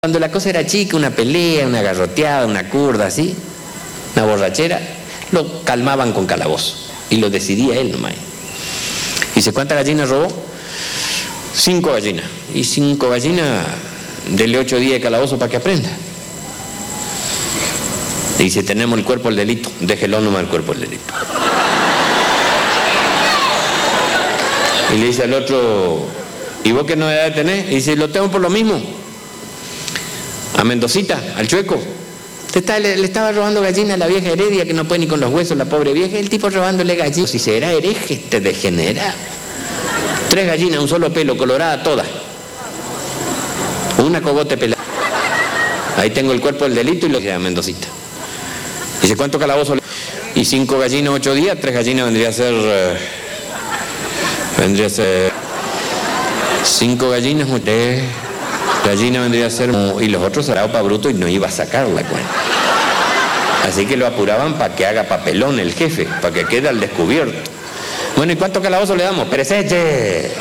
Cuando la cosa era chica, una pelea, una garroteada, una curda, así, una borrachera, lo calmaban con calabozo y lo decidía él nomás. Dice, ¿cuántas gallinas robó? 5 gallinas. Y 5 gallinas, dele 8 días de calabozo para que aprenda. Y dice, tenemos el cuerpo del delito, déjelo nomás el cuerpo del delito. Y le dice al otro, ¿y vos qué novedad tenés? Y dice, lo tengo por lo mismo. A Mendocita, al Chueco. Le estaba robando gallinas a la vieja Heredia, que no puede ni con los huesos, la pobre vieja. El tipo robándole gallinas. Si será hereje, te degenera. 3 gallinas, un solo pelo, colorada toda. Una cogote pelada. Ahí tengo el cuerpo del delito y lo que a Mendocita. Dice, ¿cuánto calabozo? Y 5 gallinas, 8 días, 3 gallinas vendría a ser 5 gallinas, 3 gallinas vendría a ser, y los otros cerrados para bruto y no iba a sacar la cuenta. Así que lo apuraban para que haga papelón el jefe, para que quede al descubierto. Bueno, ¿y cuánto calabozo le damos? ¡Pereseche!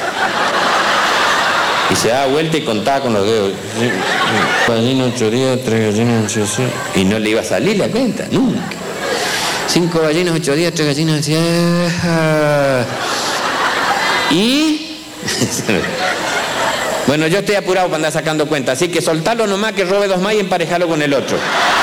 Y se daba vuelta y contaba con los dedos. gallinas, 8 días, 3 gallinas, 8 días. Y no le iba a salir la cuenta, nunca. 5 gallinas, 8 días, 3 gallinas, 8 días. Y... Bueno, yo estoy apurado para andar sacando cuenta, así que soltalo nomás, que robe 2 más y emparejalo con el otro.